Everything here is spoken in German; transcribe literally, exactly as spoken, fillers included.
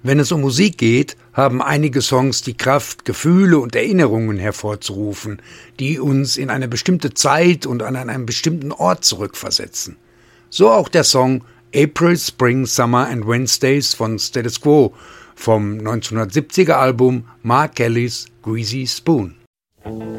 Wenn es um Musik geht, haben einige Songs die Kraft, Gefühle und Erinnerungen hervorzurufen, die uns in eine bestimmte Zeit und an einen bestimmten Ort zurückversetzen. So auch der Song April, Spring, Summer and Wednesdays von Status Quo vom neunzehnhundertsiebziger Album Mark Kellys Greasy Spoon.